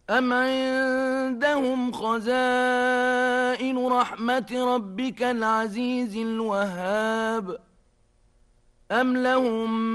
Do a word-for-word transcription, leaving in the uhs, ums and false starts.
أم عندهم خزائن رحمة ربك العزيز الوهاب أم لهم